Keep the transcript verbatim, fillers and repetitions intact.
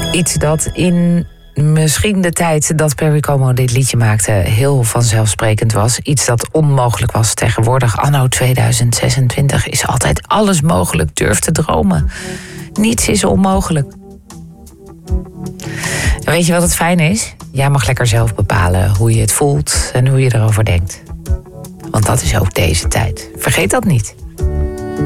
Iets dat in misschien de tijd dat Perry Como dit liedje maakte heel vanzelfsprekend was. Iets dat onmogelijk was tegenwoordig. Anno tweeduizend zesentwintig is altijd alles mogelijk. Durf te dromen. Niets is onmogelijk. En weet je wat het fijn is? Jij mag lekker zelf bepalen hoe je het voelt en hoe je erover denkt. Want dat is ook deze tijd. Vergeet dat niet.